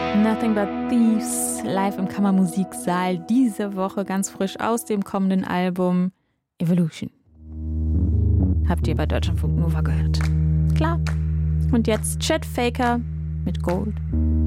Nothing But Thieves live im Kammermusiksaal diese Woche ganz frisch aus dem kommenden Album Evolution. Habt ihr bei Deutschlandfunk Nova gehört? Klar. Und jetzt Chet Faker mit Gold.